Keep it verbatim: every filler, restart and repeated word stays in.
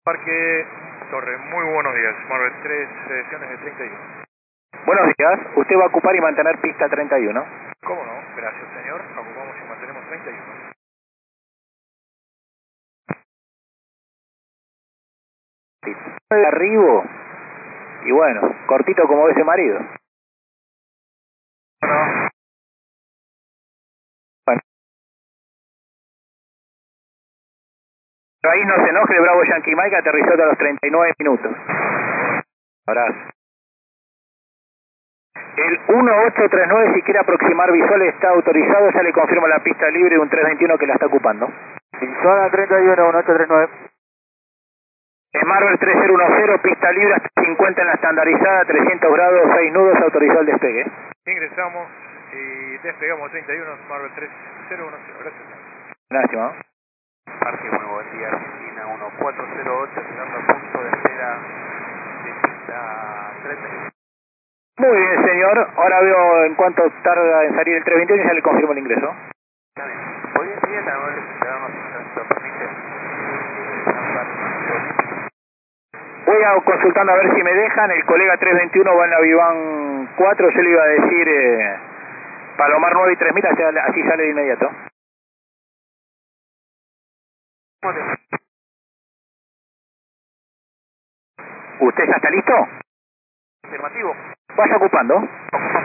Parque Torre, muy buenos días. Marvel tres, sesiones de treinta y uno. Buenos días, usted va a ocupar y mantener pista treinta y uno. ¿Cómo no? Gracias, señor. Ocupamos y mantenemos treinta y uno. Arribo. Y bueno, cortito como ese marido. No. Bueno. Ahí no se enoje, el Bravo Yankee Mike aterrizó a los treinta y nueve minutos. Abrazo. El uno ocho tres nueve, si quiere aproximar visual, está autorizado. Ya le confirmo la pista libre, un tres veintiuno que la está ocupando. Zona treinta y uno, uno ocho tres nueve. En Marvel tres cero uno cero, pista libre hasta cincuenta en la estandarizada, trescientos grados, seis nudos, autorizado el despegue. Ingresamos y despegamos treinta y uno, Marvel tres cero uno cero. Gracias, señor. Gracias, ¿no? Parque, muy buen día, Argentina uno cuatro cero ocho, llegando al punto de espera de pista treinta y uno. Muy bien, señor. Ahora veo en cuánto tarda en salir el tres veintiuno y ya le confirmo el ingreso. Está bien. ¿Podría seguir a ver si quedarnos si se lo permite? Voy a consultando a ver si me dejan. El colega tres veintiuno va en la Vivan cuatro. Yo le iba a decir eh, Palomar nueve y tres mil, así, así sale de inmediato. ¿Usted ya está listo? Afirmativo. Vaya ocupando.